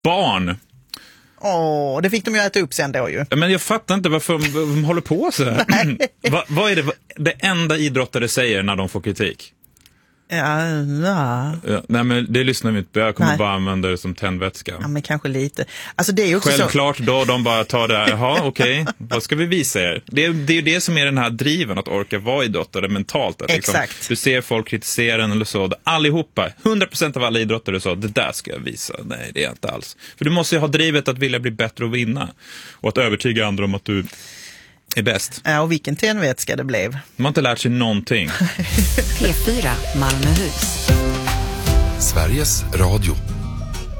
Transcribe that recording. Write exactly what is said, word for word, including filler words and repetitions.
barn. Åh, oh, det fick de ju äta upp sen då ju. Men jag fattar inte varför de, de håller på så här. Va, vad är det, det enda idrottare säger när de får kritik? Ja, ja. Ja, nej, men det lyssnar vi inte på. Jag kommer Nej. bara använda det som tändvätska. Ja, men kanske lite. Alltså det är ju också Självklart så... då de bara tar det här. Jaha, okej. Okay. Vad ska vi visa er? Det, det är ju det som är den här driven att orka vara idrottare mentalt. Att liksom, exakt. du ser folk kritisera en eller så. Allihopa, hundra procent av alla idrottare så. Det där ska jag visa. Nej, det är inte alls. För du måste ju ha drivet att vilja bli bättre och vinna. Och att övertyga andra om att du är bäst. Ja, och vilken tändvätska det blev. De har inte lärt sig någonting. P fyra Malmöhus. Sveriges Radio.